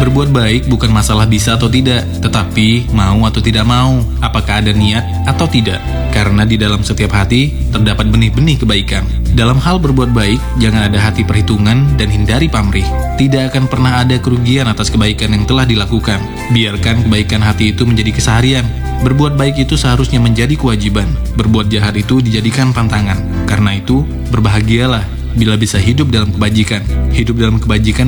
Berbuat baik bukan masalah bisa atau tidak, tetapi mau atau tidak mau, apakah ada niat atau tidak. Karena di dalam setiap hati terdapat benih-benih kebaikan. Dalam hal berbuat baik, jangan ada hati perhitungan dan hindari pamrih. Tidak akan pernah ada kerugian atas kebaikan yang telah dilakukan. Biarkan kebaikan hati itu menjadi keseharian. Berbuat baik itu seharusnya menjadi kewajiban. Berbuat jahat itu dijadikan pantangan. Karena itu, berbahagialah bila bisa hidup dalam kebajikan. Hidup dalam kebajikan